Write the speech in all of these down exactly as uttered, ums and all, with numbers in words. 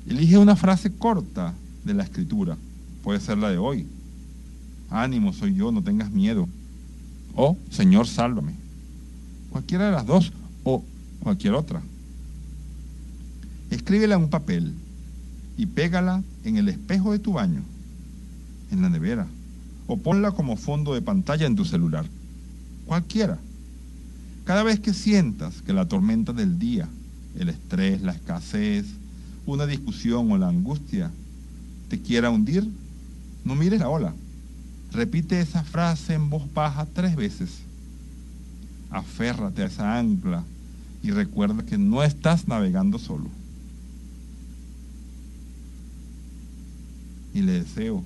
Elige una frase corta de la Escritura. Puede ser la de hoy. Ánimo, soy yo, no tengas miedo. O, Señor, sálvame. Cualquiera de las dos o cualquier otra. Escríbela en un papel y pégala en el espejo de tu baño, en la nevera, o ponla como fondo de pantalla en tu celular. Cualquiera. Cada vez que sientas que la tormenta del día, el estrés, la escasez, una discusión o la angustia te quiera hundir, no mires la ola. Repite esa frase en voz baja tres veces. Aférrate a esa ancla y recuerda que no estás navegando solo. Y le deseo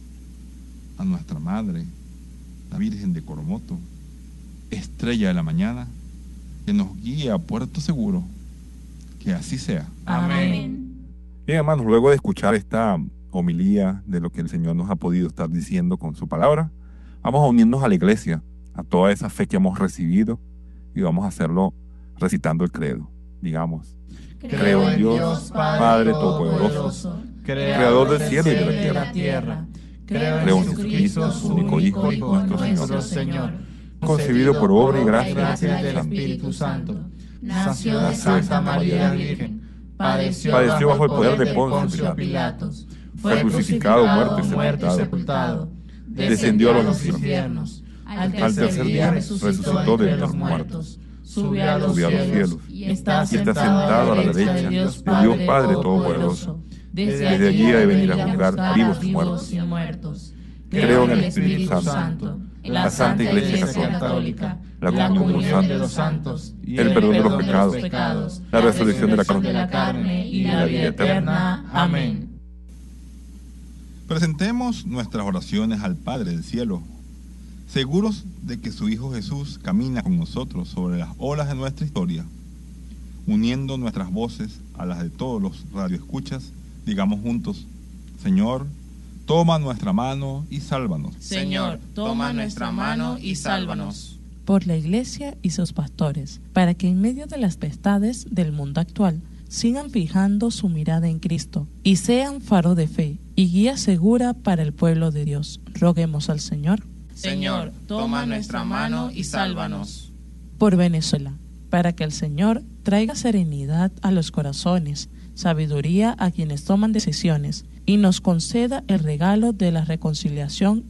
a nuestra Madre, la Virgen de Coromoto, estrella de la mañana, que nos guíe a puerto seguro. Que así sea. Amén. Bien, hermanos, luego de escuchar esta homilía de lo que el Señor nos ha podido estar diciendo con su palabra, vamos a unirnos a la iglesia, a toda esa fe que hemos recibido, y vamos a hacerlo recitando el credo. Digamos: creo en Dios, Padre Todopoderoso, Creador del cielo y de la tierra. Creo en Jesucristo, su único Hijo, nuestro Señor, concebido por obra y gracia del Espíritu Santo. Nació de Santa María Virgen, padeció bajo el poder de Poncio Pilatos, fue crucificado, muerto y sepultado, descendió a los infiernos, al tercer día resucitó de los muertos, subió a los cielos y está sentado a la derecha de Dios Padre Todopoderoso. Desde allí ha de venir a juzgar vivos y muertos. Creo en el Espíritu Santo, en la Santa Iglesia Católica, la comunión de los santos, el perdón de los pecados, la resurrección de la carne y la vida eterna. Amén. Presentemos nuestras oraciones al Padre del Cielo, seguros de que su Hijo Jesús camina con nosotros sobre las olas de nuestra historia. Uniendo nuestras voces a las de todos los radioescuchas, digamos juntos: Señor, toma nuestra mano y sálvanos. Señor, toma nuestra mano y sálvanos. Por la Iglesia y sus pastores, para que en medio de las tempestades del mundo actual sigan fijando su mirada en Cristo y sean faro de fe y guía segura para el pueblo de Dios. Roguemos al Señor. Señor, toma nuestra mano y sálvanos. Por Venezuela, para que el Señor traiga serenidad a los corazones, sabiduría a quienes toman decisiones y nos conceda el regalo de la reconciliación